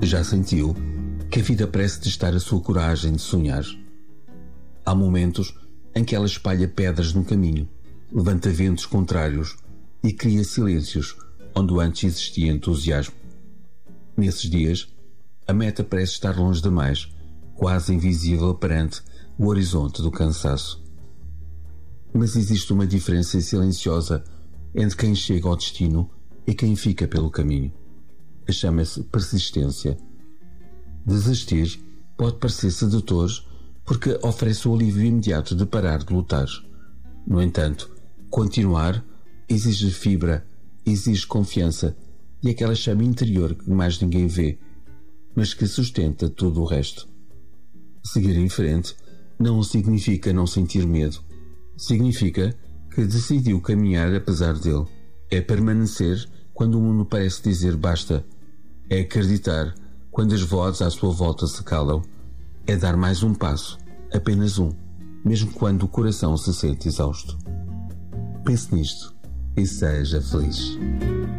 Já sentiu que a vida parece testar a sua coragem de sonhar? Há momentos em que ela espalha pedras no caminho, levanta ventos contrários e cria silêncios onde antes existia entusiasmo. Nesses dias, a meta parece estar longe demais, quase invisível perante o horizonte do cansaço. Mas existe uma diferença silenciosa entre quem chega ao destino e quem fica pelo caminho. Chama-se persistência. Desistir pode parecer sedutor porque oferece o alívio imediato de parar de lutar. No entanto, continuar exige fibra, exige confiança e aquela chama interior que mais ninguém vê, mas que sustenta tudo o resto. Seguir em frente não significa não sentir medo. Significa que decidiu caminhar apesar dele. É permanecer quando o mundo parece dizer basta. É acreditar quando as vozes à sua volta se calam. É dar mais um passo, apenas um, mesmo quando o coração se sente exausto. Pense nisto e seja feliz.